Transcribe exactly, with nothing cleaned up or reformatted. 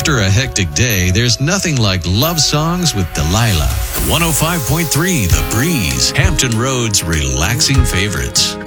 After a hectic day, there's nothing like love songs with Delilah. one oh five point three The Breeze, Hampton Road's relaxing favorites.